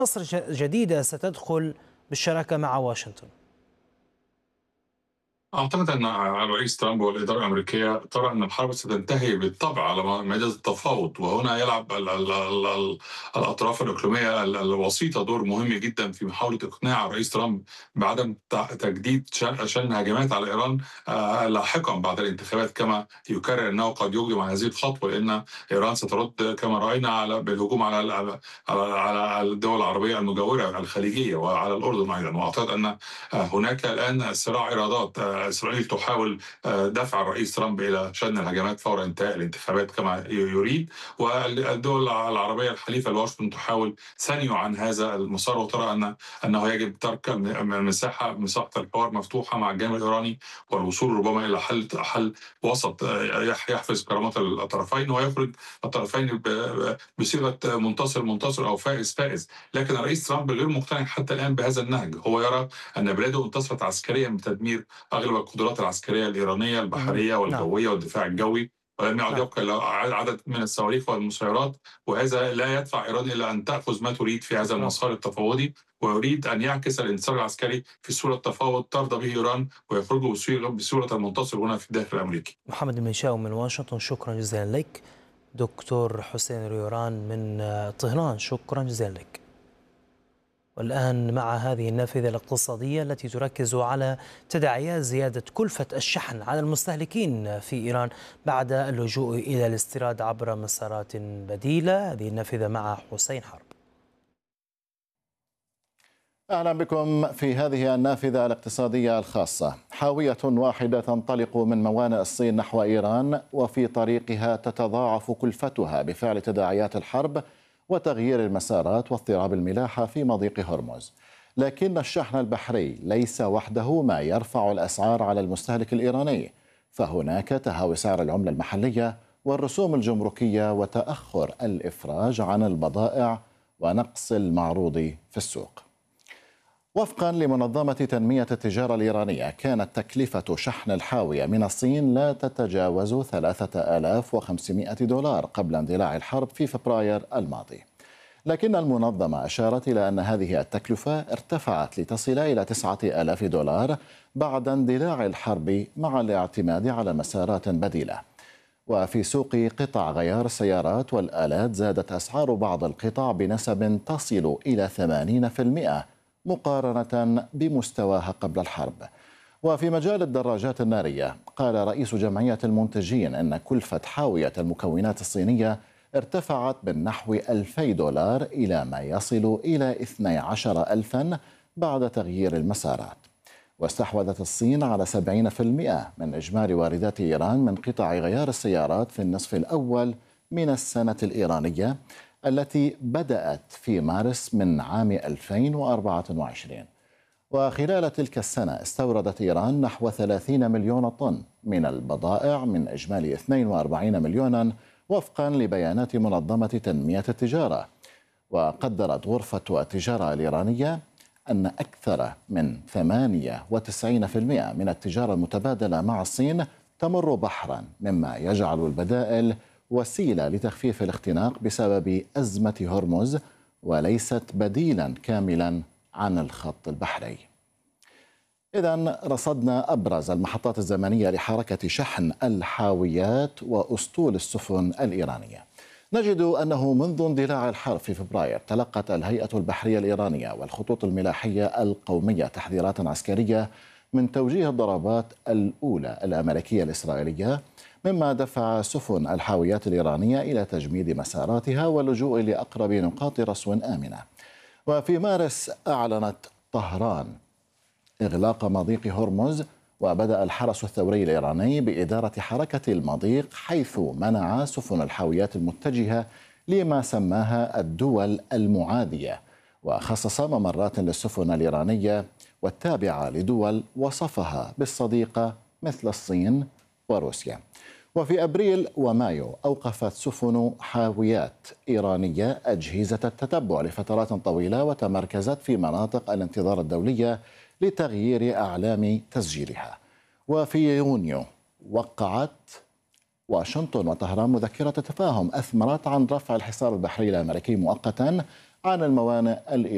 مصر جديدة ستدخل بالشراكة مع واشنطن؟ أعتقد أن الرئيس ترامب والإدارة الأمريكية ترى أن الحرب ستنتهي بالطبع على مائدة التفاوض، وهنا يلعب الأطراف الإقليمية الوسيطة دور مهم جدا في محاولة إقناع الرئيس ترامب بعدم تجديد شن هجمات على إيران لاحقا بعد الانتخابات، كما يكرر أنه قد يقدم على هذه الخطوة، لأن إيران سترد كما رأينا بالهجوم على الدول العربية المجاورة الخليجية وعلى الأردن أيضا. وأعتقد أن هناك الآن صراع إيرادات. إسرائيل تحاول دفع الرئيس ترامب إلى شن الهجمات فور انتهاء الانتخابات كما يريد، والدول العربية الحليفة لواشنطن تحاول ثنيه عن هذا المسار، وترى أنه يجب ترك مساحة الحوار مفتوحة مع الجانب الإيراني، والوصول ربما إلى حل وسط يحفظ كرامات الطرفين ويخرج الطرفين بصيغة منتصر أو فائز. لكن الرئيس ترامب غير مقتنع حتى الآن بهذا النهج. هو يرى أن بلاده انتصرت عسكريا بتدمير أغلب القدرات العسكرية الإيرانية البحرية نعم. والجوية والدفاع الجوي، ولم يعد نعم. يبقى إلا عدد من الصواريخ والمسيرات، وهذا لا يدفع إيران إلا أن تأخذ ما تريد في هذا شكرا. المسار التفاوضي، ويريد أن يعكس الانتصار العسكري في صورة تفاوض ترضى به إيران، ويخرجوا بصورة المنتصر هنا في الداخل الأمريكي. محمد المنشاوي من واشنطن، شكرا جزيلا لك. دكتور حسين ريوران من طهران، شكرا جزيلا لك. والآن مع هذه النافذة الاقتصادية التي تركز على تداعيات زيادة كلفة الشحن على المستهلكين في إيران بعد اللجوء إلى الاستيراد عبر مسارات بديلة. هذه النافذة مع حسين حرب. أهلا بكم في هذه النافذة الاقتصادية الخاصة. حاوية واحدة تنطلق من موانئ الصين نحو إيران، وفي طريقها تتضاعف كلفتها بفعل تداعيات الحرب وتغيير المسارات واضطراب الملاحة في مضيق هرمز. لكن الشحن البحري ليس وحده ما يرفع الأسعار على المستهلك الإيراني، فهناك تهاوي سعر العملة المحلية والرسوم الجمركية وتأخر الإفراج عن البضائع ونقص المعروض في السوق. وفقا لمنظمة تنمية التجارة الإيرانية، كانت تكلفة شحن الحاوية من الصين لا تتجاوز 3500 دولار قبل اندلاع الحرب في فبراير الماضي، لكن المنظمة أشارت إلى أن هذه التكلفة ارتفعت لتصل إلى 9000 دولار بعد اندلاع الحرب مع الاعتماد على مسارات بديلة. وفي سوق قطع غيار السيارات والآلات زادت أسعار بعض القطع بنسب تصل إلى 80% مقارنة بمستواها قبل الحرب. وفي مجال الدراجات النارية، قال رئيس جمعية المنتجين أن كلفة حاوية المكونات الصينية ارتفعت من نحو 2000 دولار إلى ما يصل إلى 12,000 بعد تغيير المسارات. واستحوذت الصين على 70% من إجمالي واردات إيران من قطع غيار السيارات في النصف الأول من السنة الإيرانية التي بدأت في مارس من عام 2024. وخلال تلك السنة استوردت إيران نحو 30 مليون طن من البضائع من إجمالي 42 مليونا وفقا لبيانات منظمة تنمية التجارة. وقدرت غرفة التجارة الإيرانية أن أكثر من 98% من التجارة المتبادلة مع الصين تمر بحرا، مما يجعل البدائل وسيلة لتخفيف الاختناق بسبب أزمة هرمز، وليست بديلا كاملا عن الخط البحري. إذن رصدنا أبرز المحطات الزمنية لحركة شحن الحاويات وأسطول السفن الإيرانية. نجد أنه منذ اندلاع الحرب في فبراير تلقت الهيئة البحرية الإيرانية والخطوط الملاحية القومية تحذيرات عسكرية من توجيه الضربات الأولى الأمريكية الإسرائيلية، مما دفع سفن الحاويات الإيرانية إلى تجميد مساراتها واللجوء لأقرب نقاط رصو آمنة. وفي مارس أعلنت طهران إغلاق مضيق هرمز، وبدأ الحرس الثوري الإيراني بإدارة حركة المضيق، حيث منع سفن الحاويات المتجهة لما سماها الدول المعادية، وخصص ممرات للسفن الإيرانية والتابعة لدول وصفها بالصديقة مثل الصين وروسيا. وفي أبريل ومايو أوقفت سفن حاويات إيرانية أجهزة التتبع لفترات طويلة، وتمركزت في مناطق الانتظار الدولية لتغيير أعلام تسجيلها. وفي يونيو وقعت واشنطن وطهران مذكرة تفاهم أثمرت عن رفع الحصار البحري الأمريكي مؤقتا عن الموانئ الإيرانية